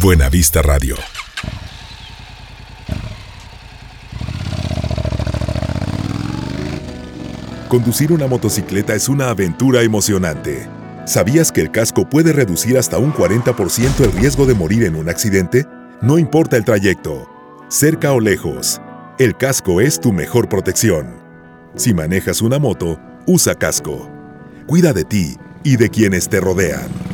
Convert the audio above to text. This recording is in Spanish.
Buena Vista Radio. Conducir una motocicleta es una aventura emocionante. ¿Sabías que el casco puede reducir hasta un 40% el riesgo de morir en un accidente? No importa el trayecto, cerca o lejos, el casco es tu mejor protección. Si manejas una moto, usa casco. Cuida de ti y de quienes te rodean.